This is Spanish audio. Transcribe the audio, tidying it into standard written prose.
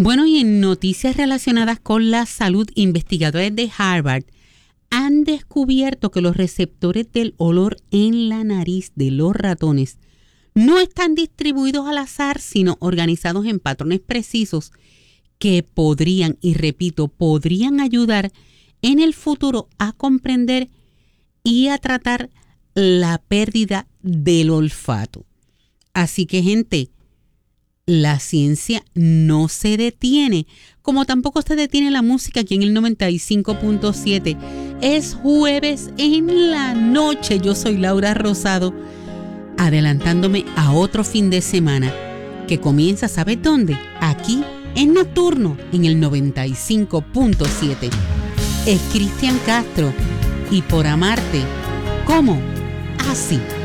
Bueno, y en noticias relacionadas con la salud, investigadores de Harvard han descubierto que los receptores del olor en la nariz de los ratones no están distribuidos al azar, sino organizados en patrones precisos que podrían, y repito, podrían ayudar en el futuro a comprender y a tratar la pérdida del olfato. Así que, gente, la ciencia no se detiene, como tampoco se detiene la música aquí en el 95.7. Es jueves en la noche. Yo soy Laura Rosado, adelantándome a otro fin de semana que comienza, ¿sabes dónde? Aquí en Nocturno, en el 95.7. Es Cristian Castro y Por Amarte, ¿cómo? Así.